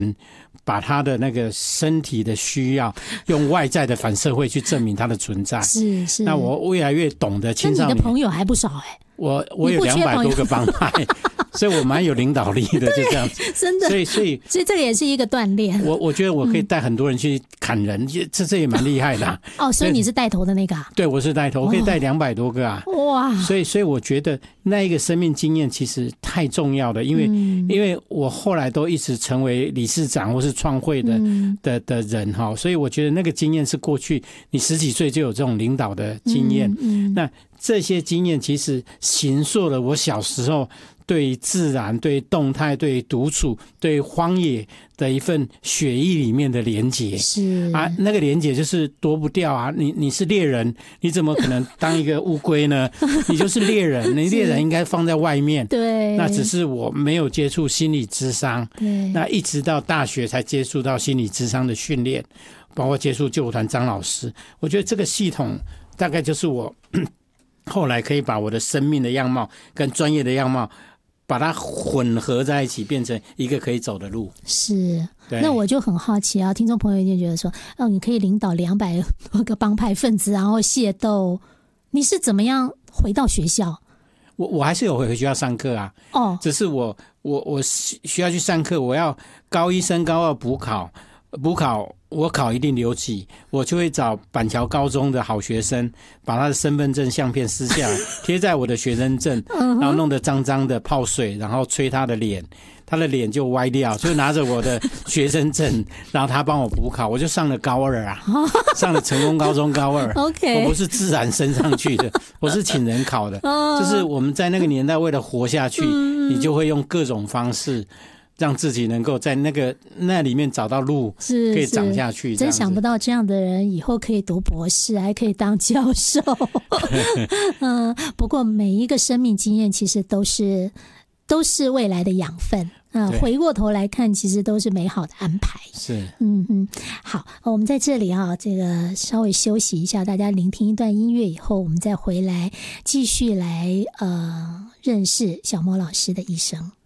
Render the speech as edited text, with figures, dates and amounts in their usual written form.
把他的那个身体的需要用外在的反社会去证明他的存在。 是。 那我越来越懂得青少年。 那你的朋友还不少我有200多个帮派，所以我蛮有领导力的，就这样子。 真的，所以这个也是一个锻炼。 我觉得我可以带很多人去砍人，这也蛮厉害的所以你是带头的那个对，我是带头，我可以带200多个哇！所以我觉得那一个生命经验其实太重要了，因为我后来都一直成为理事长或是创会的人所以我觉得那个经验是过去你10几岁就有这种领导的经验。那这些经验其实形塑了我小时候对于自然、对于动态、对于独处、对于荒野的一份血液里面的连结。 是那个连结就是躲不掉你是猎人，你怎么可能当一个乌龟呢？你就是猎人，你猎人应该放在外面。 对， 那只是我没有接触心理咨商，那一直到大学才接触到心理咨商的训练，包括接触救国团张老师。我觉得这个系统大概就是我后来可以把我的生命的样貌跟专业的样貌把它混合在一起，变成一个可以走的路。 是，那我就很好奇听众朋友一定觉得说你可以领导200多个帮派分子然后械斗，你是怎么样回到学校？ 我还是有回学校上课只是我需要去上课，我要高1升高2补考我考一定留级，我就会找板桥高中的好学生，把他的身份证相片撕下来贴在我的学生证然后弄得脏脏的泡水，然后吹他的脸，他的脸就歪掉，就拿着我的学生证然后他帮我补考，我就上了高2上了成功高中高2 OK， 我不是自然升上去的，我是请人考的就是我们在那个年代为了活下去你就会用各种方式让自己能够在那里面找到路，可以长下去。 真想不到这样的人以后可以读博士，还可以当教授。不过每一个生命经验其实都是未来的养分。回过头来看，其实都是美好的安排。 是， 好，我们在这里这个稍微休息一下，大家聆听一段音乐以后，我们再回来继续来认识小莫老师的一生。